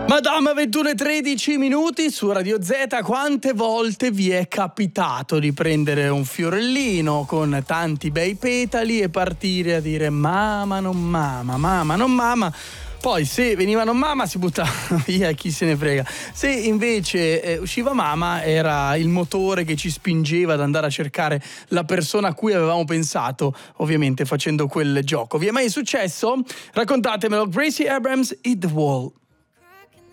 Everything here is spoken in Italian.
Madama, 21:13 su Radio Z. Quante volte vi è capitato di prendere un fiorellino con tanti bei petali e partire a dire mamma non mama, mamma non mama? Poi se veniva non mama si buttava via, chi se ne frega. Se invece usciva mama era il motore che ci spingeva ad andare a cercare la persona a cui avevamo pensato, ovviamente facendo quel gioco. Vi è mai successo? Raccontatemelo. Gracie Abrams, Hit the Wall.